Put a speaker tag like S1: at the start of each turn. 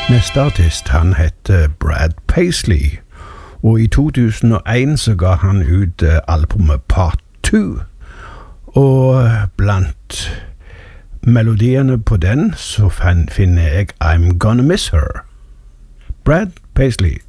S1: Neste artist, han heter Brad Paisley, og i 2001 så ga han ut albumet Part 2, og blant melodiene på den så finner jeg I'm Gonna Miss Her. Brad Paisley.